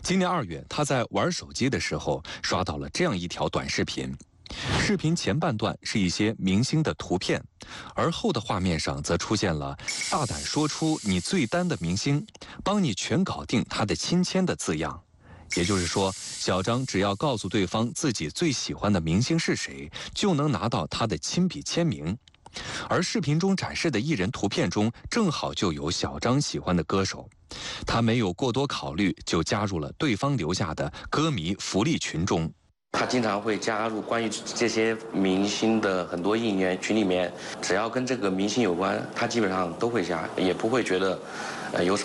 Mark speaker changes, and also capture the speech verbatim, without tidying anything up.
Speaker 1: 今年二月，他在玩手机的时候刷到了这样一条短视频。视频前半段是一些明星的图片，而后的画面上则出现了“大胆说出你最单的明星，帮你全搞定他的亲签”的字样。也就是说，小张只要告诉对方自己最喜欢的明星是谁，就能拿到他的亲笔签名。而视频中展示的艺人图片中，正好就有小张喜欢的歌手。他没有过多考虑，就加入了对方留下的歌迷福利群中。
Speaker 2: 他经常会加入关于这些明星的很多应援群里面，只要跟这个明星有关，他基本上都会加，也不会觉得呃有什么。